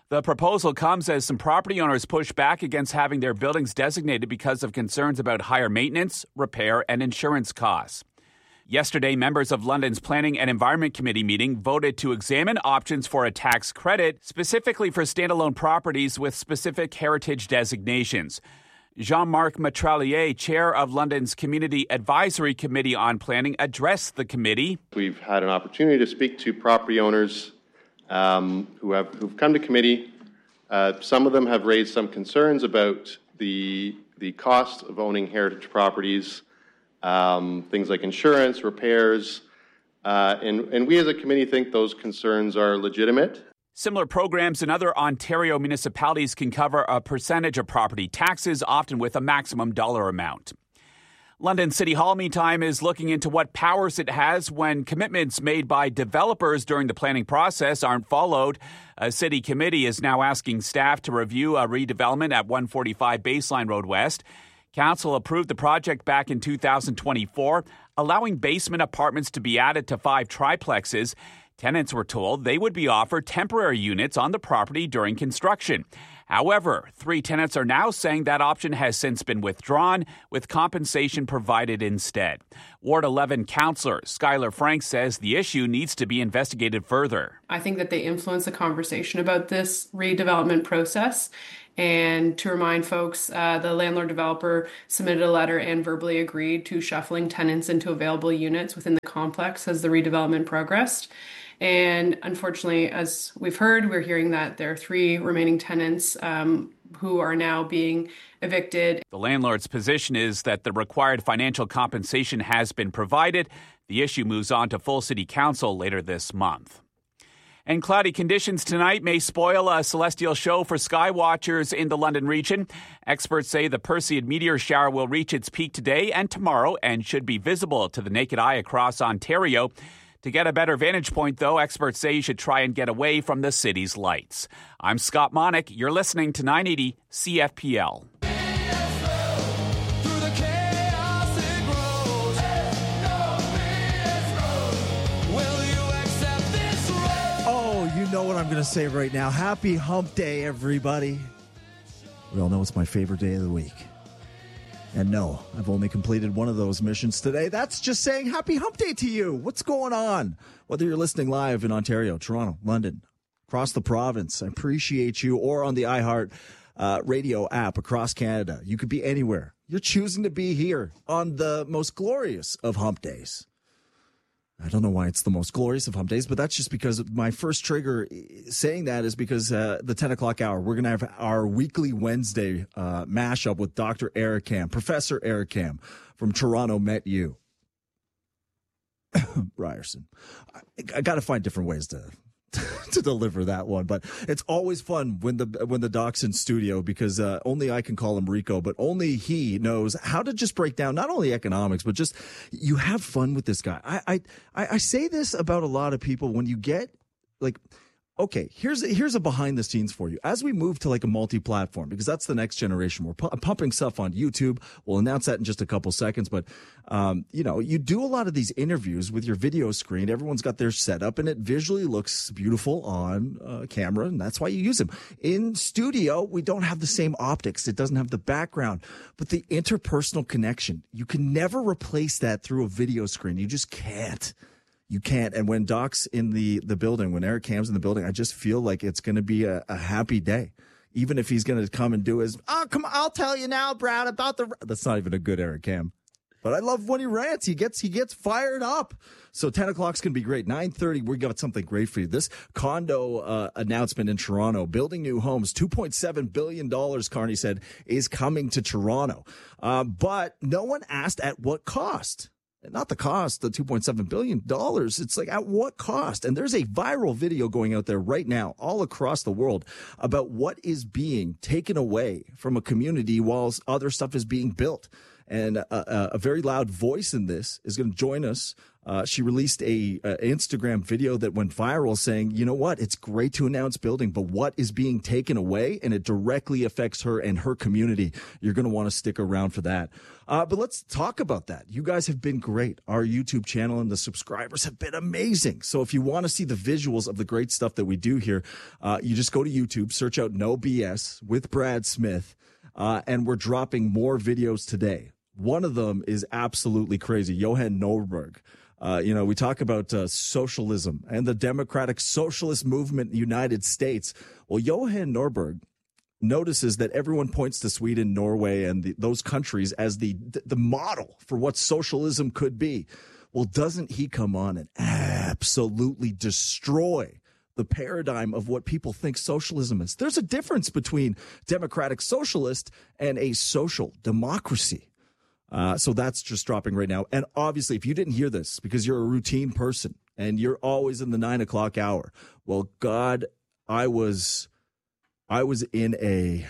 The proposal comes as some property owners push back against having their buildings designated because of concerns about higher maintenance, repair, and insurance costs. Yesterday, members of London's Planning and Environment Committee meeting voted to examine options for a tax credit, specifically for standalone properties with specific heritage designations. Jean-Marc Metralier, chair of London's Community Advisory Committee on Planning, addressed the committee. We've had an opportunity to speak to property owners um, who have who've come to committee. Uh, some of them have raised some concerns about the the cost of owning heritage properties, um, things like insurance, repairs, uh, and and we as a committee think those concerns are legitimate. Similar programs in other Ontario municipalities can cover a percentage of property taxes, often with a maximum dollar amount. London City Hall, meantime, is looking into what powers it has when commitments made by developers during the planning process aren't followed. A city committee is now asking staff to review a redevelopment at one forty-five Baseline Road West. Council approved the project back in two thousand twenty-four, allowing basement apartments to be added to five triplexes. Tenants were told they would be offered temporary units on the property during construction. However, three tenants are now saying that option has since been withdrawn, with compensation provided instead. Ward eleven councillor Skylar Frank says the issue needs to be investigated further. I think that they influence the conversation about this redevelopment process. And to remind folks, uh, the landlord-developer submitted a letter and verbally agreed to shuffling tenants into available units within the complex as the redevelopment progressed. And unfortunately, as we've heard, we're hearing that there are three remaining tenants um, who are now being evicted. The landlord's position is that the required financial compensation has been provided. The issue moves on to full city council later this month. And cloudy conditions tonight may spoil a celestial show for sky watchers in the London region. Experts say the Perseid meteor shower will reach its peak today and tomorrow and should be visible to the naked eye across Ontario. To get a better vantage point, though, experts say you should try and get away from the city's lights. I'm Scott Monick. You're listening to nine eighty C F P L. Oh, you know what I'm going to say right now. Happy Hump Day, everybody. We all know it's my favorite day of the week. And no, I've only completed one of those missions today. That's just saying happy hump day to you. What's going on? Whether you're listening live in Ontario, Toronto, London, across the province, I appreciate you, or on the iHeart uh, radio app across Canada. You could be anywhere. You're choosing to be here on the most glorious of hump days. I don't know why it's the most glorious of hump days, but that's just because my first trigger saying that is because uh, the ten o'clock hour, we're going to have our weekly Wednesday uh, mashup with Doctor Eric Kam, Professor Eric Kam from Toronto Met U. Ryerson. I, I got to find different ways to to deliver that one, but it's always fun when the when the doc's in studio because uh, only I can call him Rico, but only he knows how to just break down not only economics, but just you have fun with this guy. I I I say this about a lot of people when you get like. Okay, here's here's a behind the scenes for you. As we move to like a multi-platform, because that's the next generation. We're pu- pumping stuff on YouTube. We'll announce that in just a couple seconds. But, um, you know, you do a lot of these interviews with your video screen. Everyone's got their setup, and it visually looks beautiful on uh, camera, and that's why you use them. In studio, we don't have the same optics. It doesn't have the background. But the interpersonal connection, you can never replace that through a video screen. You just can't. You can't. And when Doc's in the, the building, when Eric Kam's in the building, I just feel like it's going to be a, a happy day. Even if he's going to come and do his, oh, come on, I'll tell you now, Brad, about the, that's not even a good Eric Kam. But I love when he rants. He gets, he gets fired up. So ten o'clock's going to be great. nine thirty, we got something great for you. This condo uh, announcement in Toronto, building new homes, two point seven billion dollars, Carney said, is coming to Toronto. Uh, but no one asked at what cost. Not the cost, the two point seven billion dollars. It's like, at what cost? And there's a viral video going out there right now all across the world about what is being taken away from a community while other stuff is being built. And a, a, a very loud voice in this is going to join us Uh, she released a, a Instagram video that went viral saying, you know what, it's great to announce building, but what is being taken away, and it directly affects her and her community. You're going to want to stick around for that. Uh, but let's talk about that. You guys have been great. Our YouTube channel and the subscribers have been amazing. So if you want to see the visuals of the great stuff that we do here, uh, you just go to YouTube, search out No B S with Brad Smith, uh, and we're dropping more videos today. One of them is absolutely crazy. Johan Norberg. Uh, you know, we talk about uh, socialism and the democratic socialist movement in the United States. Well, Johan Norberg notices that everyone points to Sweden, Norway, and the, those countries as the the model for what socialism could be. Well, doesn't he come on and absolutely destroy the paradigm of what people think socialism is? There's a difference between democratic socialist and a social democracy. Uh, so that's just dropping right now. And obviously, if you didn't hear this because you're a routine person and you're always in the nine o'clock hour, well, God, I was, I was in a,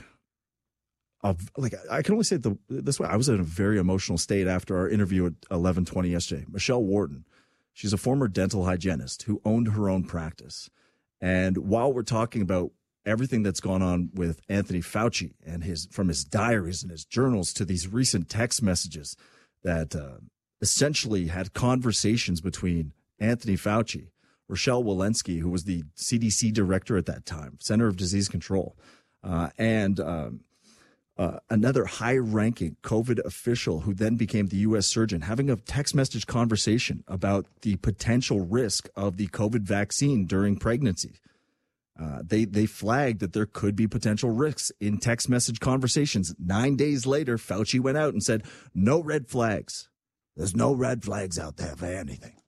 a like I can only say it the, this way. I was in a very emotional state after our interview at eleven twenty yesterday. Michelle Wharton, she's a former dental hygienist who owned her own practice. And while we're talking about everything that's gone on with Anthony Fauci and his from his diaries and his journals to these recent text messages that uh, essentially had conversations between Anthony Fauci, Rochelle Walensky, who was the C D C director at that time, Center of Disease Control, uh, and um, uh, another high-ranking COVID official who then became the U S surgeon, having a text message conversation about the potential risk of the COVID vaccine during pregnancy. Uh, they they flagged that there could be potential risks in text message conversations. Nine days later, Fauci went out and said, no red flags. There's no red flags out there for anything.